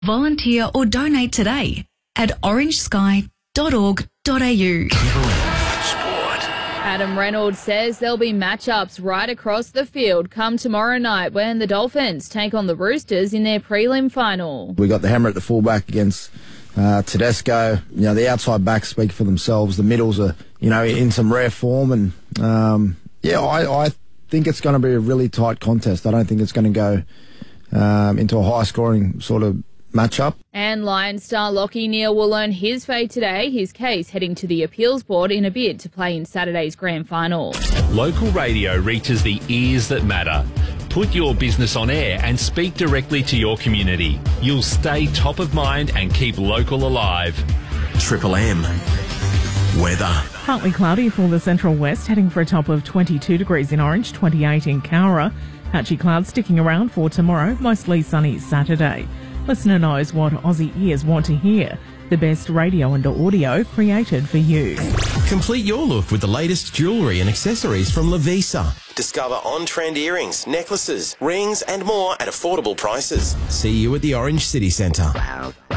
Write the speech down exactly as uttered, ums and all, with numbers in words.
Volunteer or donate today at orange sky dot org dot a u. Adam Reynolds says there'll be matchups right across the field come tomorrow night when the Dolphins take on the Roosters in their prelim final. We got the hammer at the fullback against uh, Tedesco. You know, the outside backs speak for themselves. The middles are, you know, in some rare form. And, um, yeah, I, I think it's going to be a really tight contest. I don't think it's going to go um, into a high-scoring sort of matchup. And Lion star Lachie Neale will learn his fate today, his case heading to the appeals board in a bid to play in Saturday's grand final. Local radio reaches the ears that matter. Put your business on air and speak directly to your community. You'll stay top of mind and keep local alive. Triple M. Weather. Partly cloudy for the central west, heading for a top of twenty-two degrees in Orange, twenty-eight in Cowra. Patchy clouds sticking around for tomorrow, mostly sunny Saturday. Listener knows what Aussie ears want to hear. The best radio and audio created for you. Complete your look with the latest jewellery and accessories from Lavisa. Discover on-trend earrings, necklaces, rings and more at affordable prices. See you at the Orange City Centre. Wow.